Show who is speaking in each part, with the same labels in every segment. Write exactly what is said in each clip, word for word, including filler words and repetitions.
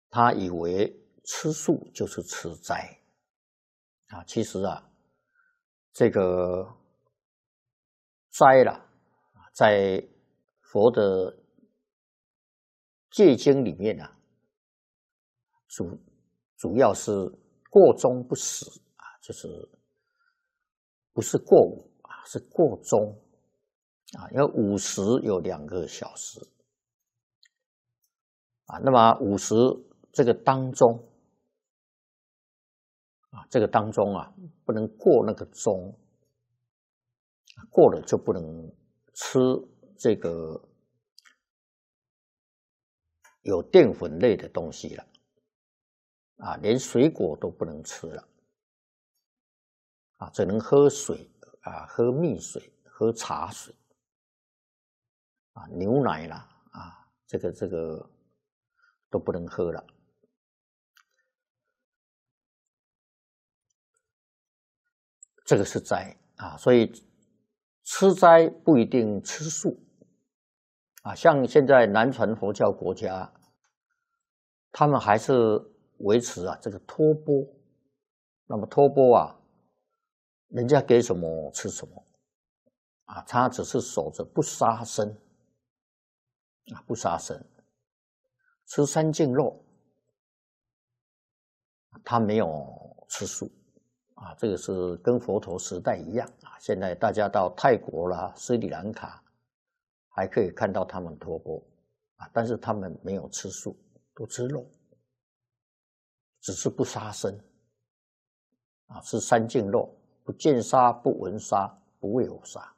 Speaker 1: 他以为吃素就是吃斋啊，其实啊，这个斋啦，在佛的戒经里面啊，主主要是过中不食啊，就是不是过午啊，是过中啊，因为午时有两个小时啊，那么午时这个当中啊，这个当中啊，不能过那个中，过了就不能吃这个有淀粉类的东西了啊，连水果都不能吃了啊，只能喝水啊，喝蜜水，喝茶水啊，牛奶啦啊，这个这个都不能喝了。这个是斋啊，所以吃斋不一定吃素啊。像现在南传佛教国家，他们还是维持啊这个托钵。那么托钵啊，人家给什么吃什么啊，他只是守着不杀生啊，不杀生，吃三净肉，他没有吃素。啊，这个是跟佛陀时代一样啊。现在大家到泰国啦、斯里兰卡，还可以看到他们托钵啊，但是他们没有吃素，都吃肉，只是不杀生啊，吃三净肉，不见杀、不闻杀、不为我杀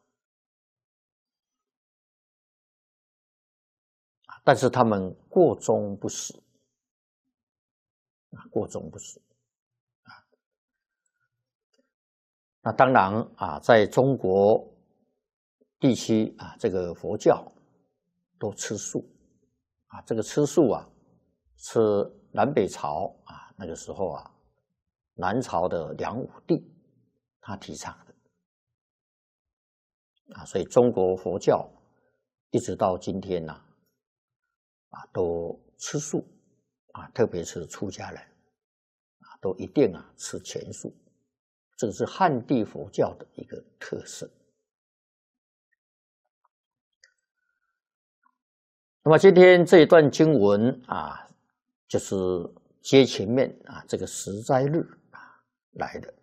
Speaker 1: 啊。但是他们过中不食啊，过中不食。那当然啊，在中国地区啊，这个佛教都吃素啊。这个吃素啊，是南北朝啊那个时候啊，南朝的梁武帝他提倡的啊，所以中国佛教一直到今天呢啊，都吃素啊，特别是出家人啊，都一定啊吃全素。这个是汉地佛教的一个特色。那么今天这一段经文啊，就是接前面啊这个十斋日啊来的。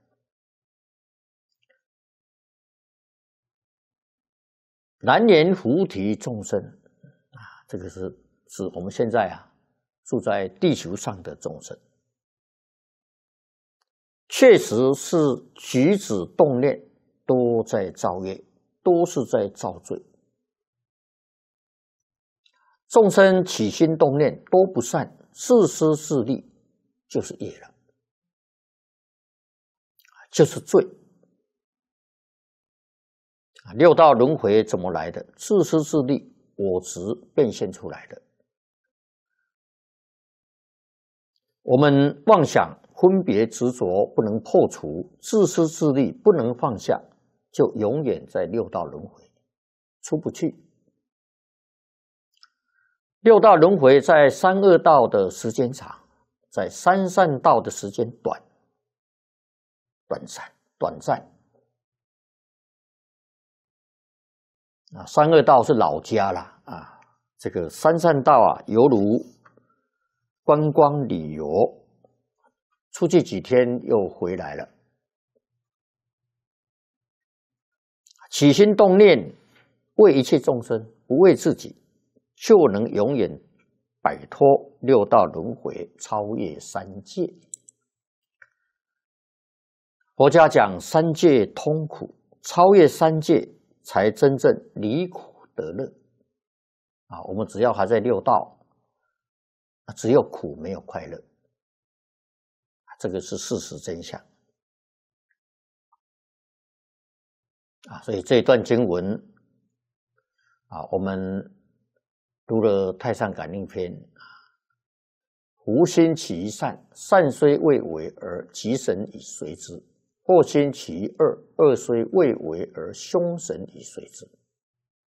Speaker 1: 南阎浮提众生啊，这个是指我们现在啊住在地球上的众生。确实是举止动念都在造业，都是在造罪。众生起心动念都不善，自私自利就是业了，就是罪。六道轮回怎么来的？自私自利，我执变现出来的。我们妄想分别执着不能破除，自私自利不能放下，就永远在六道轮回出不去。六道轮回在三恶道的时间长，在三善道的时间短，短暂短暂啊。三恶道是老家啦啊，这个三善道啊，犹如观光旅游。出去几天又回来了，起心动念为一切众生，不为自己，就能永远摆脱六道轮回，超越三界。佛家讲三界通苦，超越三界才真正离苦得乐啊！我们只要还在六道，只有苦没有快乐。这个是事实真相啊，所以这一段经文啊，我们读了《太上感应篇》啊，福心起于善，善虽未为而吉神以随之；祸心起于恶，恶虽未为而凶神以随之。